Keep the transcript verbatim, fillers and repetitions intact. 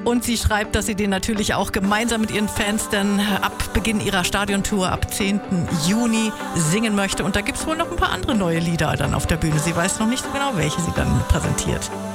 Und sie schreibt, dass sie den natürlich auch gemeinsam mit ihren Fans dann ab Beginn ihrer Stadiontour ab zehnten Juni singen möchte. Und da gibt es wohl noch ein paar andere neue Lieder dann auf der Bühne. Sie weiß noch nicht so genau, welche sie dann präsentiert.